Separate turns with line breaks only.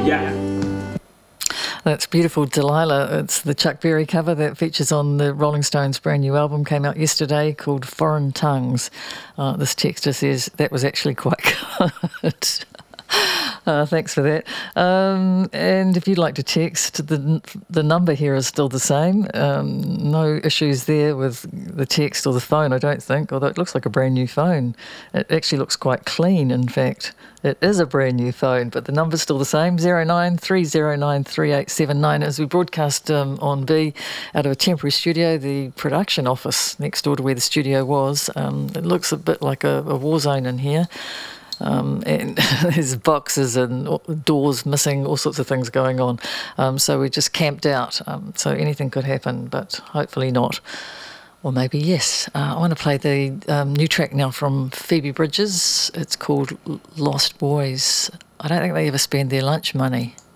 That's beautiful, Delilah. It's the Chuck Berry cover that features on the Rolling Stones' brand new album, came out yesterday, called Foreign Tongues. This texter says that was actually quite good. Thanks for that. And if you'd like to text, the number here is still the same. No issues there with the text or the phone, I don't think, although it looks like a brand new phone. It actually looks quite clean, in fact. It is a brand new phone, but the number's still the same, 0930933879, as we broadcast on B out of a temporary studio, the production office next door to where the studio was. It looks a bit like a war zone in here. And there's boxes and doors missing, all sorts of things going on. So we just camped out. So anything could happen, but hopefully not. Or maybe yes. I want to play the new track now from Phoebe Bridgers. It's called Lost Boys. I don't think they ever spend their lunch money.